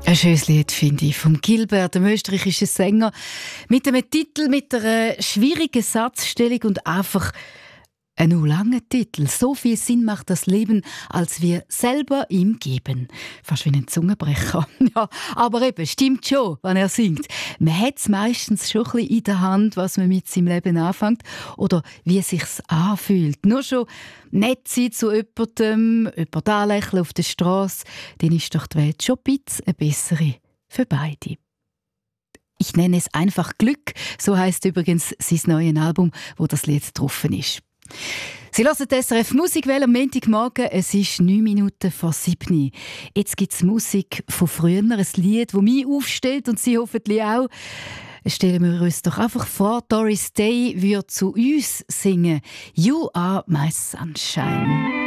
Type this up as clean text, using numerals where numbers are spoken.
Ein schönes Lied, finde ich, von Gilbert, dem österreichischen Sänger, mit einem Titel, mit einer schwierigen Satzstellung und einfach einem langen Titel. So viel Sinn macht das Leben, als wir selber ihm geben. Fast wie ein Zungenbrecher. Ja, aber eben, stimmt schon, wenn er singt. Man hat es meistens schon ein bisschen in der Hand, was man mit seinem Leben anfängt oder wie es sich anfühlt. Nur schon nett sein zu jemandem, jemand anlächeln auf der Strasse, dann ist doch die Welt schon ein bisschen eine bessere für beide. Ich nenne es einfach Glück, so heisst übrigens sein neues Album, wo das Lied drauf ist. Sie hören die SRF Musikwelle am Montagmorgen. Es ist 9 Minuten vor 7. Jetzt gibt es Musik von früher, ein Lied, das mich aufstellt und Sie hoffentlich auch. Stellen wir uns doch einfach vor, Doris Day würde zu uns singen «You are my sunshine».